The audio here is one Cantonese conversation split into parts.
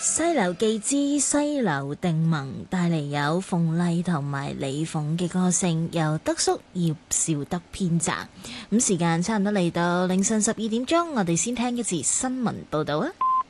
西流記之西流定盟帶嚟有馮麗同埋李鳳嘅歌聲，由德叔葉紹德編撰。咁時間差唔多嚟到凌晨12點，我哋先聽一次新聞報道啊！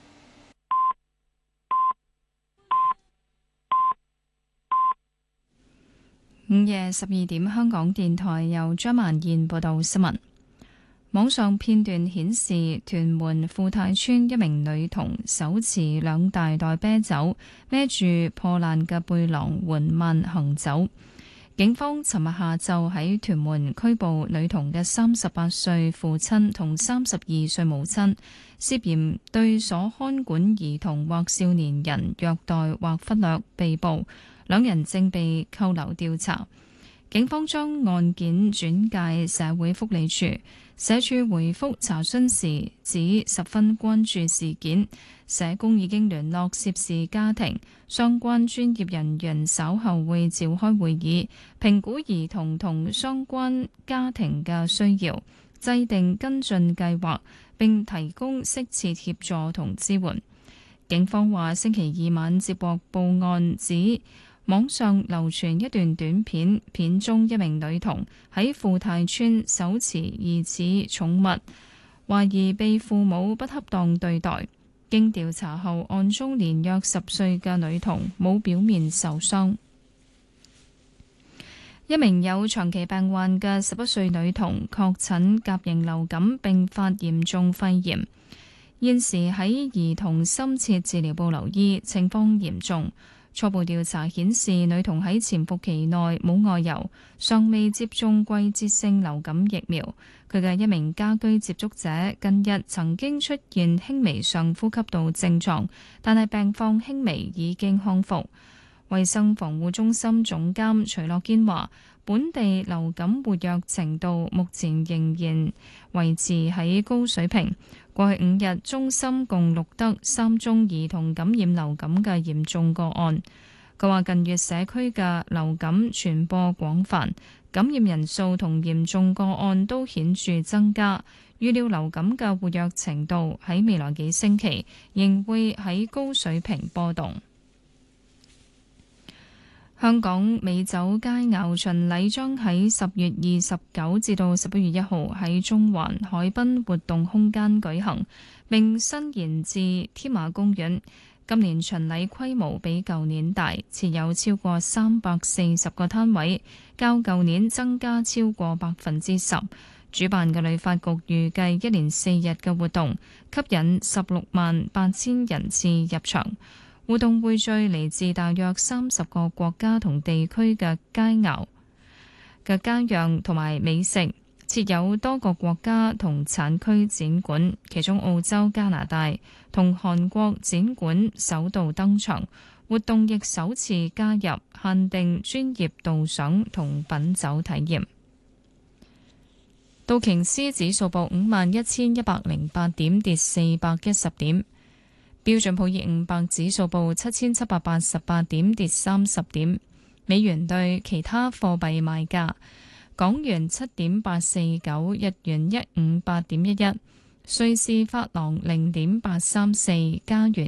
午夜12點，香港電台由張曼燕報道新聞。網上片段顯示，屯門富泰村一名女童手持2大袋啤酒，孭住破爛嘅背囊緩慢行走。警方尋日下晝喺屯門拘捕女童嘅38歲父親同32歲母親，涉嫌對所看管兒童或少年人虐待或忽略被捕，兩人正被扣留調查。警方將案件轉介社會福利署，社署回覆查詢時指十分關注事件，社工已經聯絡涉事家庭，相關專業人員稍後會召開會議，評估兒童同相關家庭嘅需要，制定跟進計劃，並提供適切協助同支援。警方話星期二晚接獲報案，指網上流傳一段短片，片中一名女童喺富泰村手持疑似寵物，懷疑被父母不恰當對待。經調查後，案中年約10歲嘅女童冇表面受傷。一名有長期病患嘅11歲女童確診甲型流感並發嚴重肺炎，現時喺兒童深切治療部留醫，情況嚴重。初步調查顯示，女童喺潛伏期內冇外遊，尚未接種季節性流感疫苗。佢嘅一名家居接觸者近日曾經出現輕微上呼吸道症狀，但係病況輕微，已經康復。衛生防護中心總監徐樂堅話，本地流感活躍程度目前仍然維持喺高水平。過去5日，中心共錄得3宗兒童感染流感嘅嚴重個案。佢話近月社區嘅流感傳播廣泛，感染人數同嚴重個案都顯著增加。預料流感嘅活躍程度喺未來幾星期仍會喺高水平波動。香港美酒佳肴巡禮將喺10月29至到11月1號喺中環海濱活動空間舉行，並伸延至添馬公園。今年巡禮規模比舊年大，設有超過340個攤位，較舊年增加超過10%。主辦嘅旅發局預計1連4日嘅活動吸引16萬8千人次入場。活動匯聚嚟自大約30個國家同地區嘅佳肴嘅佳釀同埋美食，設有多個國家同產區展館，其中澳洲、加拿大同韓國展館首度登場。活動亦首次加入限定專業導賞同品酒體驗。道瓊斯指數報51,108點，跌410點。標準普爾500指數報7,788點，跌30點。美元對其他貨幣賣價：港元7.849，日元158.11，瑞士法郎0.834，加元